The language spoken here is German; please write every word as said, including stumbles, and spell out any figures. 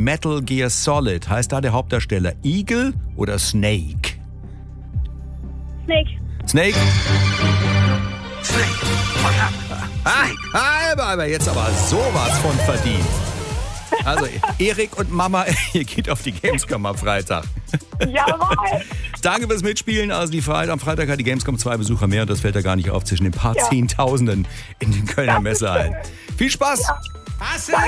Metal Gear Solid. Heißt da der Hauptdarsteller Eagle oder Snake? Snake. Snake? Ah, aber jetzt aber sowas von verdient. Also Erik und Mama, ihr geht auf die Gamescom am Freitag. Jawohl. Danke fürs Mitspielen. Also die Freitag, am Freitag hat die Gamescom zwei Besucher mehr und das fällt da gar nicht auf zwischen den paar Ja. Zehntausenden in den Kölner Messehallen. Viel Spaß! Ja.